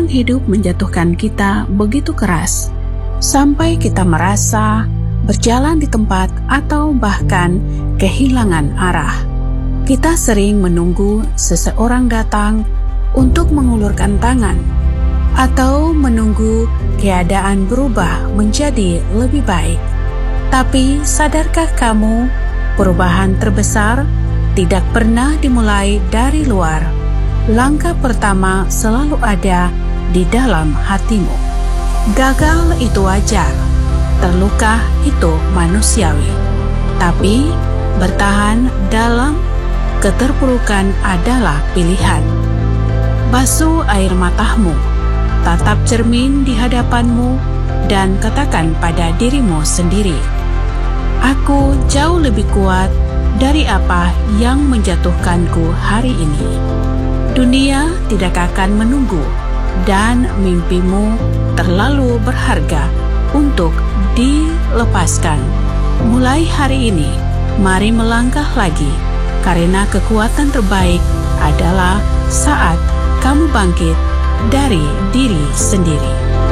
hidup menjatuhkan kita begitu keras, sampai kita merasa berjalan di tempat atau bahkan kehilangan arah. Kita sering menunggu seseorang datang untuk mengulurkan tangan, atau menunggu keadaan berubah menjadi lebih baik. Tapi sadarkah kamu, perubahan terbesar tidak pernah dimulai dari luar. Langkah pertama selalu ada di dalam hatimu. Gagal itu wajar, terluka itu manusiawi. Tapi bertahan dalam keterpurukan adalah pilihan. Basuh air matamu, tatap cermin di hadapanmu, dan katakan pada dirimu sendiri, aku jauh lebih kuat dari apa yang menjatuhkanku hari ini. Dunia tidak akan menunggu, dan mimpimu terlalu berharga untuk dilepaskan. Mulai hari ini, mari melangkah lagi, karena kekuatan terbaik adalah saat kamu bangkit dari diri sendiri.